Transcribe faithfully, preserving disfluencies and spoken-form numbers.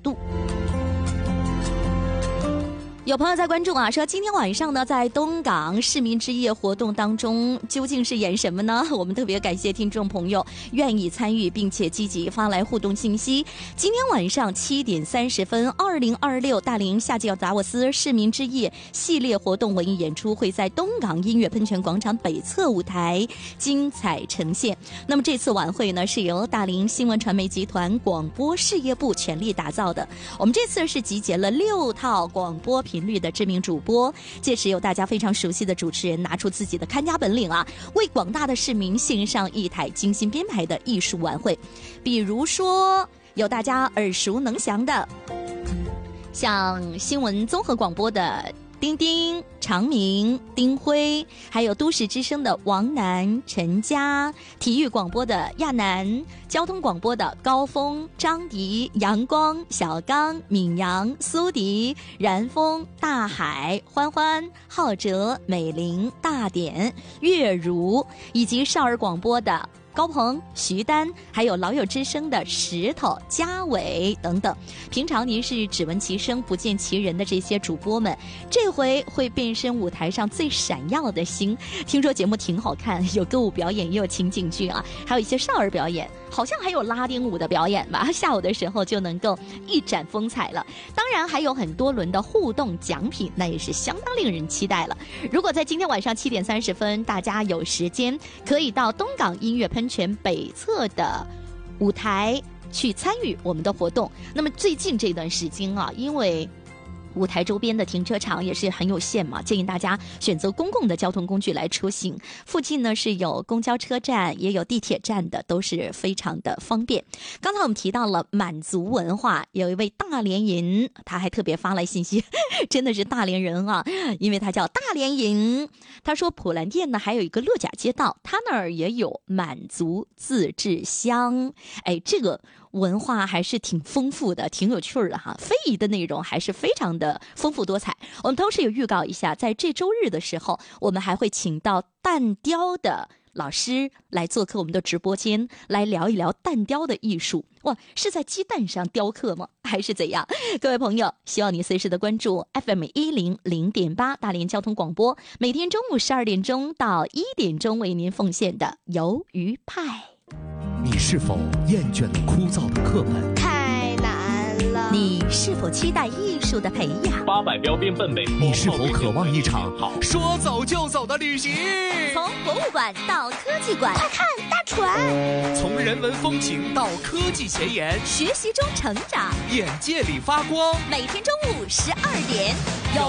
度。有朋友在关注啊，说今天晚上呢，在东港市民之夜活动当中，究竟是演什么呢？我们特别感谢听众朋友愿意参与，并且积极发来互动信息。今天晚上七点三十分，二零二六大连夏季达沃斯市民之夜系列活动文艺演出会在东港音乐喷泉广场北侧舞台精彩呈现。那么这次晚会呢，是由大连新闻传媒集团广播事业部全力打造的。我们这次是集结了六套广播频频率的知名主播，届时有大家非常熟悉的主持人拿出自己的看家本领啊，为广大的市民献上一台精心编排的艺术晚会。比如说有大家耳熟能详的，像新闻综合广播的丁丁、常明、丁辉，还有都市之声的王楠、陈佳，体育广播的亚楠，交通广播的高峰、张迪、阳光、小刚、闵阳、苏迪、然峰、大海、欢欢、浩哲、美玲、大典、月如，以及少儿广播的高鹏、徐丹，还有老友之声的石头、嘉伟等等。平常您是只闻其声不见其人的这些主播们，这回会变身舞台上最闪耀的星。听说节目挺好看，有歌舞表演，也有情景剧啊，还有一些少儿表演，好像还有拉丁舞的表演吧。下午的时候就能够一展风采了。当然还有很多轮的互动奖品，那也是相当令人期待了。如果在今天晚上七点三十分，大家有时间，可以到东港音乐喷泉北侧的舞台去参与我们的活动。那么最近这段时间啊，因为舞台周边的停车场也是很有限嘛，建议大家选择公共的交通工具来出行。附近呢是有公交车站，也有地铁站的，都是非常的方便。刚才我们提到了满族文化，有一位大连人，他还特别发来信息，真的是大连人啊，因为他叫大连人。他说普兰店呢还有一个乐甲街道，他那儿也有满族自治乡。哎，这个文化还是挺丰富的，挺有趣的哈。非遗的内容还是非常的丰富多彩。我们同时也预告一下，在这周日的时候，我们还会请到蛋雕的老师来做客我们的直播间，来聊一聊蛋雕的艺术。哇，是在鸡蛋上雕刻吗？还是怎样？各位朋友，希望你随时的关注 F M 一零零点八大连交通广播，每天中午十二点钟到一点钟为您奉献的鱿鱼派。 你是否厌倦了枯燥的课本？ 太难了。 你是否期待艺术的培养？ 八百标兵奔北。 你是否渴望一场说走就走的旅行？ 从博物馆到科技馆， 快看大船！ 从人文风情到科技前沿， 学习中成长， 眼界里发光。 每天中午十二点有